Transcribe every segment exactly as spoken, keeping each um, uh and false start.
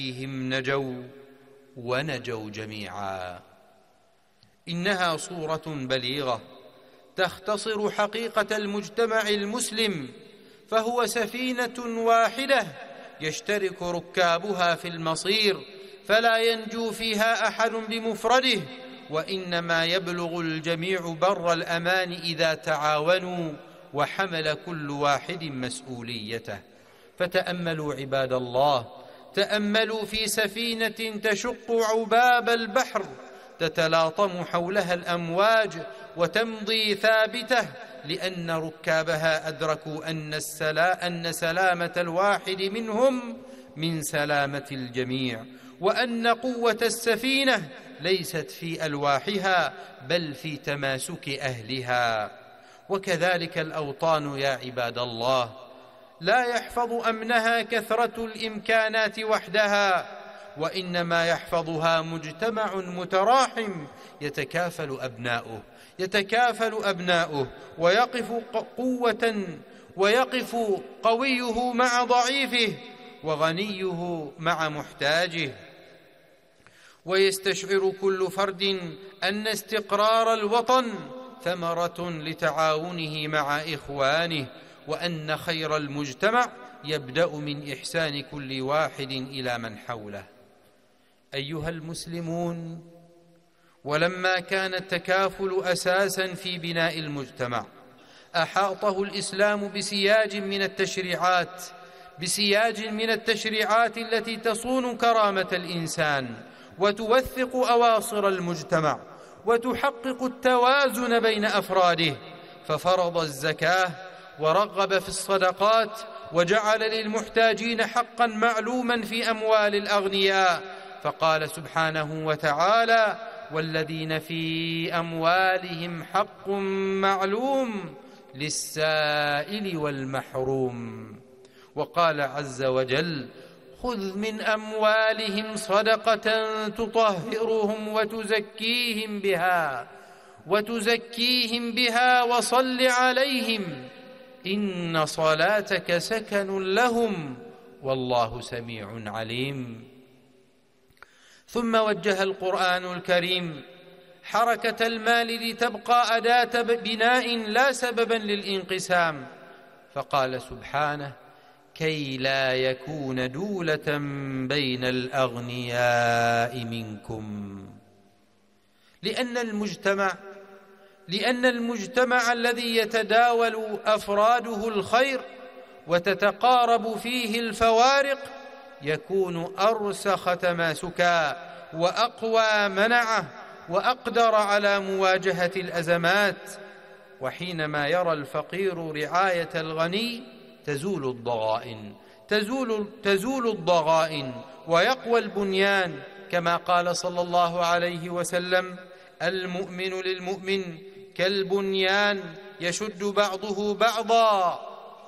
فيهم نجوا ونجوا جميعا. إنها صورة بليغة تختصر حقيقة المجتمع المسلم، فهو سفينة واحدة يشترك ركابها في المصير، فلا ينجو فيها أحد بمفرده، وإنما يبلغ الجميع بر الأمان إذا تعاونوا وحمل كل واحد مسؤوليته. فتأملوا عباد الله، تأملوا في سفينة تشق عباب البحر تتلاطم حولها الأمواج وتمضي ثابتة، لأن ركابها أدركوا أن, السلا أن سلامة الواحد منهم من سلامة الجميع، وأن قوة السفينة ليست في ألواحها بل في تماسك أهلها. وكذلك الأوطان يا عباد الله، لا يحفظ أمنها كثرة الإمكانات وحدها، وإنما يحفظها مجتمع متراحم يتكافل أبناؤه يتكافل أبناؤه ويقف قوة ويقف قويه مع ضعيفه وغنيه مع محتاجه، ويستشعر كل فرد أن استقرار الوطن ثمرة لتعاونه مع إخوانه، وأن خير المجتمع يبدأ من إحسان كل واحد إلى من حوله. أيها المسلمون، ولما كان التكافل أساساً في بناء المجتمع، أحاطه الإسلام بسياج من التشريعات بسياج من التشريعات التي تصون كرامة الإنسان وتوثق أواصر المجتمع وتحقق التوازن بين أفراده، ففرض الزكاة ورغب في الصدقات وجعل للمحتاجين حقا معلوما في أموال الأغنياء، فقال سبحانه وتعالى: والذين في أموالهم حق معلوم للسائل والمحروم. وقال عز وجل: خذ من أموالهم صدقة تطهرهم وتزكيهم بها وتزكيهم بها وصل عليهم إن صلاتك سكن لهم والله سميع عليم. ثم وجه القرآن الكريم حركة المال لتبقى أداة بناء لا سببا للانقسام، فقال سبحانه: كي لا يكون دولة بين الأغنياء منكم. لأن المجتمع لأن المجتمع الذي يتداول أفراده الخير وتتقارب فيه الفوارق يكون أرسخ تماسكا وأقوى منعه وأقدر على مواجهة الأزمات. وحينما يرى الفقير رعاية الغني تزول الضغائن تزول, تزول الضغائن ويقوى البنيان، كما قال صلى الله عليه وسلم: المؤمن للمؤمن كالبنيان يشد بعضه بعضا.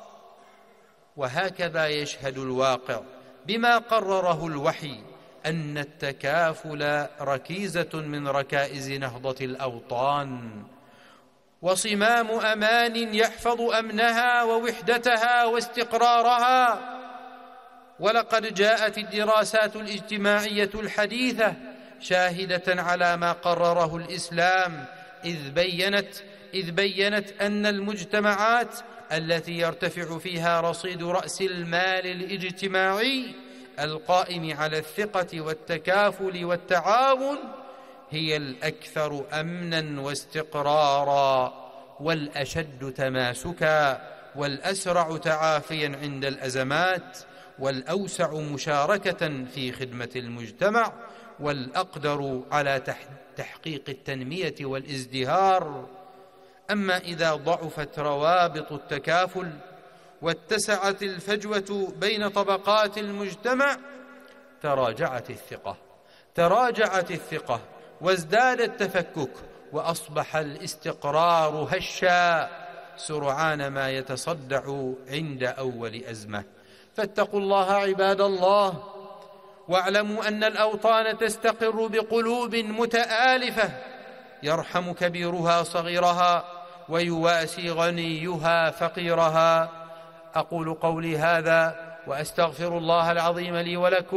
وهكذا يشهد الواقع بما قرره الوحي أن التكافل ركيزة من ركائز نهضة الأوطان وصمام أمان يحفظ أمنها ووحدتها واستقرارها. ولقد جاءت الدراسات الاجتماعية الحديثة شاهدة على ما قرره الإسلام، إذ بيّنت, إذ بيّنت أن المجتمعات التي يرتفع فيها رصيد رأس المال الاجتماعي القائم على الثقة والتكافل والتعاون هي الأكثر أمناً واستقراراً والأشد تماسكاً والأسرع تعافياً عند الأزمات والأوسع مشاركة في خدمة المجتمع والأقدر على تحقيق التنمية والازدهار. أما إذا ضعفت روابط التكافل واتسعت الفجوة بين طبقات المجتمع تراجعت الثقة تراجعت الثقة وازداد التفكك وأصبح الاستقرار هشا سرعان ما يتصدع عند أول أزمة. فاتقوا الله عباد الله، واعلموا أن الأوطان تستقر بقلوب متآلفة يرحم كبيرها صغيرها ويواسي غنيها فقيرها. أقول قولي هذا وأستغفر الله العظيم لي ولكم.